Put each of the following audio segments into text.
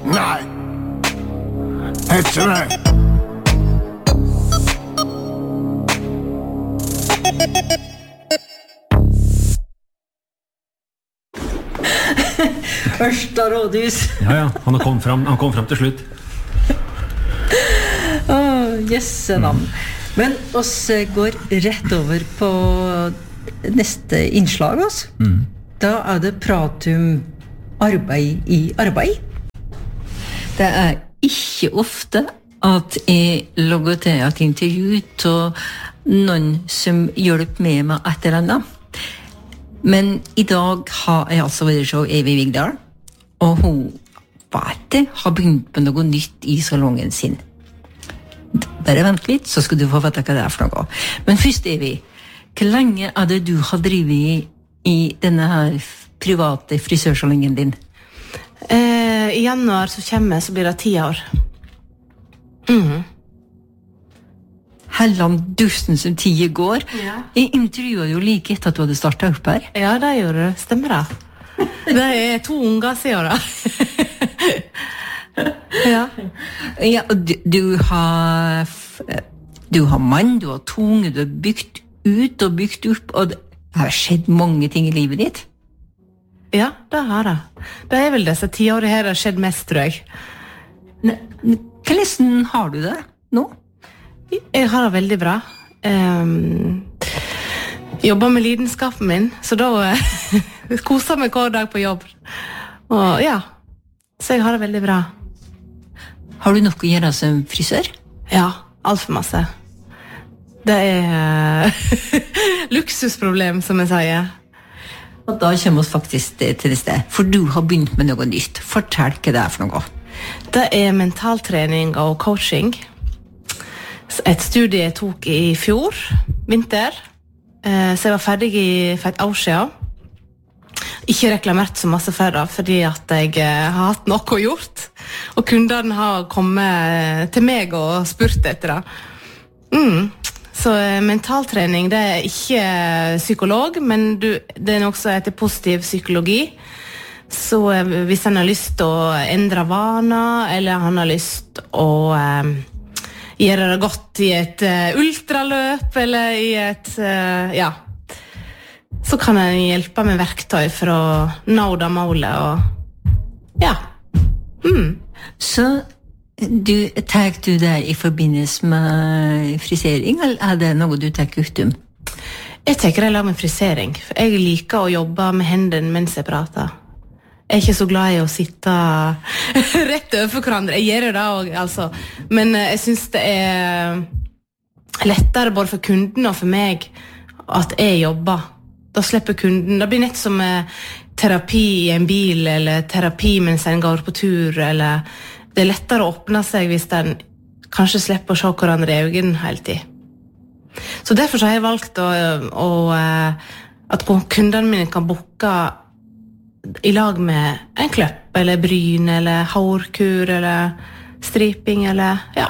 Nei. Ikke det. Ørsta rådhus. Ja, han kom fram til slutt. Jesse navn. Men oss går rett over på neste innslag oss. Da det pratum arbeid i arbeid. Det ikke ofte at jeg logger til et intervju til noen som hjelper med et eller annet. Men I dag har jeg altså vært så Evig Vigdal, og hun har begynt med noe nytt I salongen sin. Bare vent litt, så skal du få vite hva det for noe. Men først, Evig, hvor lenge det du har drivet I denne her private frisørsalongen din? I januar så kommer så blir det 10 år. Helland dusten som 10 går. Ja. Jeg intervjuet jo like etter at du hadde startet opp her. Ja, det gjorde det. Stemmer det. Det 2 unger siden da. Ja. Ja, og du har mann, du har 2 unger, du har bygd ut og bygd opp, og det har skjedd mange ting I livet ditt. Ja, det har det. Det vel disse 10 årene her det har skjedd mest, tror jeg. Hvordan har du det nå? Jeg har det veldig bra. Jobber med lidenskapen min, så da koser jeg meg hver dag på jobb. Og ja, så jeg har det veldig bra. Har du nok å gjøre som frisør? Ja, alt for masse. Det luksusproblem, som jeg sier. Og da kommer vi faktisk til det sted, for du har begynt med noe nytt. Fortell hva det for noe. Det mentaltrening og coaching. Et studie jeg tok I fjor, vinter. Så jeg var ferdig for et år siden. Ikke reklamert så masse for det, fordi at jeg har hatt noe gjort. Og kundene har kommet til meg og spurt etter det. Så mentaltrening, det ikke psykolog, men det noe som heter positiv psykologi. Så hvis han har lyst til å endre vaner, eller han har lyst til å gjøre det godt I et ultraløp, eller I et, ja, så kan han hjelpe med verktøy for å nå det målet, og ja. Så tar du det I forbindelse med frisering, eller det noe du tar utom? Jeg tenker jeg lager med frisering, for jeg liker å jobbe med hendene mens jeg prater. Jeg ikke så glad I å sitte rett overfor hverandre. Jeg gjør det også, altså. Men jeg synes det lettere både for kunden og for meg at jeg jobber. Da slipper kunden. Det blir nett som terapi I en bil, eller terapi mens en går på tur, eller det lettere å åpne seg hvis en kanskje slipper å se hverandre I øynene hele tiden. Så derfor har jeg valgt at kundene mine kan boke I lag med en kløpp, eller bryn, eller hårkur, eller striping, eller ja.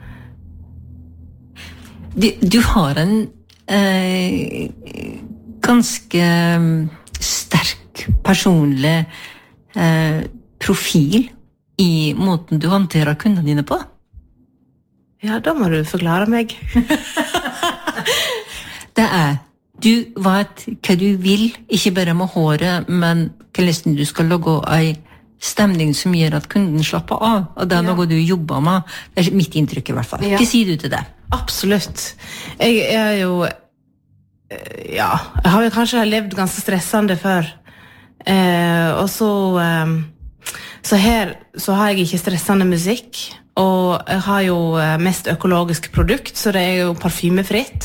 Du har en ganske sterk personlig profil I måten du håndterer kundene dine på. Ja, da må du forklare meg. Det du vet hva du vil, ikke bare med håret, men hvordan du skal lage en stemning som gjør at kunden slapper av, og det noe du jobber med. Det mitt inntrykk I hvert fall. Hva sier du til det? Absolutt. Jeg jo ja, jeg har jo kanskje levd ganske stressende før. Og så her så har jeg ikke stressende musikk, og jeg har jo mest økologisk produkt, så det jo parfymefritt.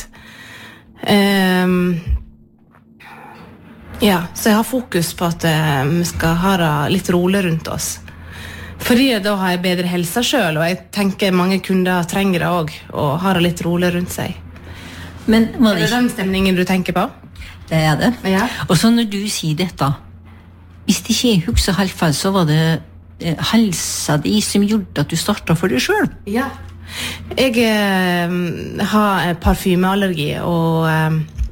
Ja, så jeg har fokus på at vi skal ha det litt rolig rundt oss. Fordi da har jeg bedre helse selv, og jeg tenker mange kunder trenger det også, og har det litt rolig rundt seg. Men det den stemningen du tenker på? Det det. Ja. Og så når du sier dette, hvis det ikke husker helt feil, så var det helsa di som gjorde at du startet for deg selv? Ja. Jeg har parfymeallergi, og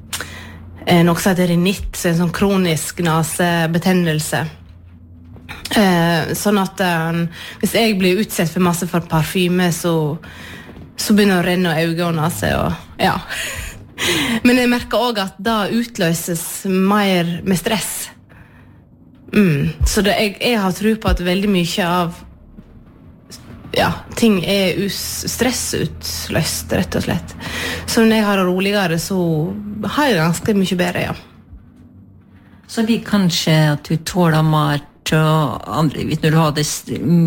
noe som heter rinitt, så en sånn kronisk nasebetennelse. Sånn at hvis jeg blir utsatt for masse for parfyme, så begynner det å renne øynene av seg, og ja. Men jeg merker også at da utløses mer med stress. Så jeg har tro på at veldig mye av ting stressutløst, rett og slett. Så når jeg har det roligere, så har jeg ganske mye bedre, ja. Så det kanskje at du tåler mat og andre, når du har det